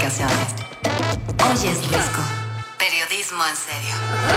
comunicaciones. Hoy es Risco. Periodismo en serio.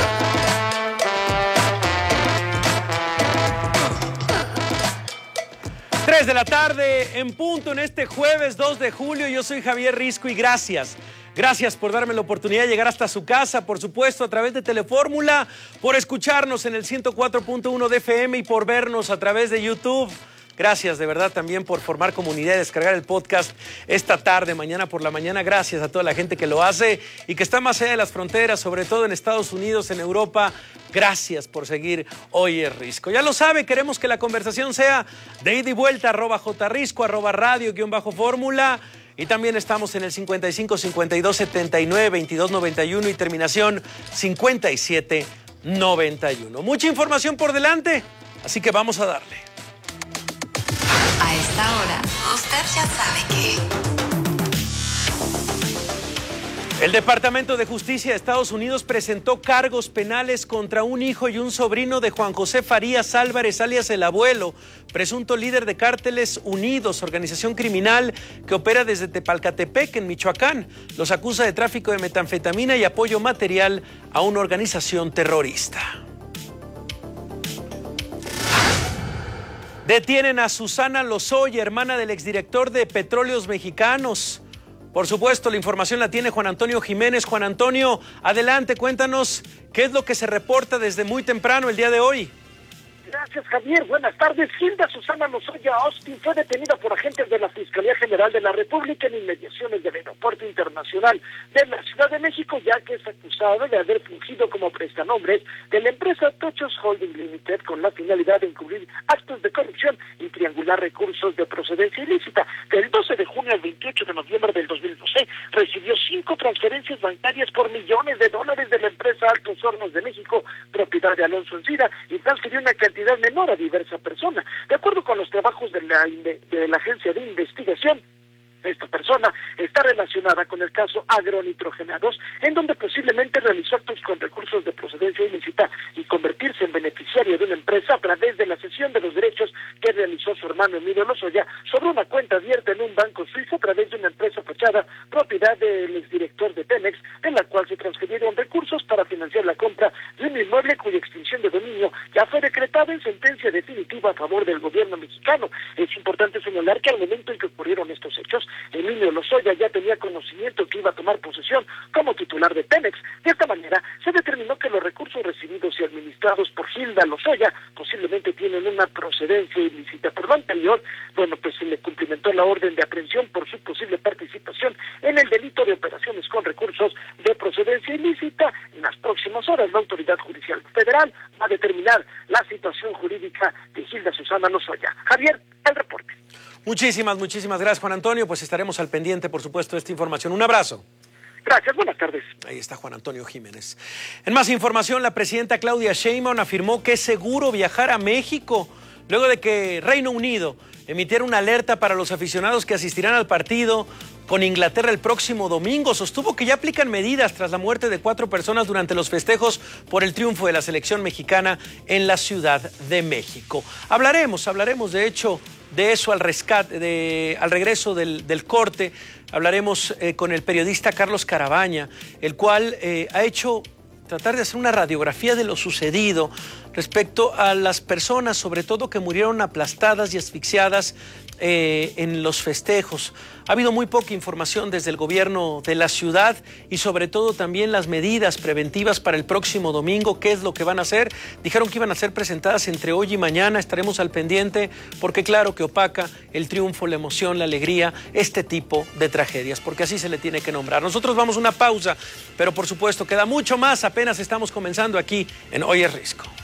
3 de la tarde en punto en este jueves 2 de julio. Yo soy Javier Risco y gracias por darme la oportunidad de llegar hasta su casa, por supuesto a través de Telefórmula, por escucharnos en el 104.1 de FM y por vernos a través de YouTube. Gracias de verdad también por formar comunidad y descargar el podcast esta tarde, mañana por la mañana. Gracias a toda la gente que lo hace y que está más allá de las fronteras, sobre todo en Estados Unidos, en Europa. Gracias por seguir Hoy es Risco. Ya lo sabe, queremos que la conversación sea de ida y vuelta, @jrisco, @radio_fórmula. Y también estamos en el 55 52 79 22 91 y terminación 57 91. Mucha información por delante, así que vamos a darle. A esta hora, usted ya sabe que... El Departamento de Justicia de Estados Unidos presentó cargos penales contra un hijo y un sobrino de Juan José Farías Álvarez, alias El Abuelo, presunto líder de Cárteles Unidos, organización criminal que opera desde Tepalcatepec, en Michoacán. Los acusa de tráfico de metanfetamina y apoyo material a una organización terrorista. Detienen a Susana Lozoya, hermana del exdirector de Petróleos Mexicanos. Por supuesto, la información la tiene Juan Antonio Jiménez. Juan Antonio, adelante, cuéntanos qué es lo que se reporta desde muy temprano el día de hoy. Gracias, Javier. Buenas tardes. Hilda Susana Lozoya Austin fue detenida por agentes de la Fiscalía General de la República en inmediaciones del Aeropuerto Internacional de la Ciudad de México, ya que es acusada de haber fungido como prestanombres de la empresa Tochos Holding Limited con la finalidad de encubrir actos de corrupción y triangular recursos de procedencia ilícita. Del 12 de junio al 28 de noviembre del 2012, recibió 5 transferencias bancarias por millones de dólares de la empresa Altos Hornos de México, propiedad de Alonso Encina, y transfirió una cantidad menor a diversa persona. De acuerdo con los trabajos de la Agencia de Investigación, esta persona está relacionada con el caso Agronitrogenados, en donde posiblemente realizó actos con recursos de procedencia ilícita y convertirse en beneficiario de una empresa a través de la cesión de los derechos que realizó su hermano Emilio Lozoya sobre una cuenta abierta en un banco suizo a través de una empresa fachada propiedad del exdirector de Pemex, en la cual se transfirieron recursos para financiar la compra de un inmueble cuya extinción de dominio ya fue decretada en sentencia definitiva a favor del gobierno mexicano. Es importante señalar que al momento en que ocurrieron estos hechos, Emilio Lozoya ya tenía conocimiento que iba a tomar posesión como titular de Pemex. De esta manera, se determinó que los recursos recibidos y administrados por Hilda Lozoya posiblemente tienen una procedencia ilícita. Por lo anterior, pues se le cumplimentó la orden de aprehensión por su posible participación en el delito de operaciones con recursos de procedencia ilícita. En las próximas horas, la Autoridad Judicial Federal va a determinar la situación jurídica de Hilda Susana Lozoya. Javier, el reporte. Muchísimas gracias, Juan Antonio. Pues estaremos al pendiente, por supuesto, de esta información. Un abrazo. Gracias, buenas tardes. Ahí está Juan Antonio Jiménez. En más información, la presidenta Claudia Sheinbaum afirmó que es seguro viajar a México luego de que Reino Unido emitiera una alerta para los aficionados que asistirán al partido con Inglaterra el próximo domingo. Sostuvo que ya aplican medidas tras la muerte de 4 personas durante los festejos por el triunfo de la selección mexicana en la Ciudad de México. Hablaremos de hecho de eso al regreso del corte. Hablaremos con el periodista Carlos Carabaña, el cual ha hecho tratar de hacer una radiografía de lo sucedido respecto a las personas, sobre todo que murieron aplastadas y asfixiadas en los festejos. Ha habido muy poca información desde el gobierno de la ciudad y sobre todo también las medidas preventivas para el próximo domingo. ¿Qué es lo que van a hacer? Dijeron que iban a ser presentadas entre hoy y mañana. Estaremos al pendiente porque claro que opaca el triunfo, la emoción, la alegría, este tipo de tragedias, porque así se le tiene que nombrar. Nosotros vamos a una pausa, pero por supuesto queda mucho más. Apenas estamos comenzando aquí en Hoy es Risco.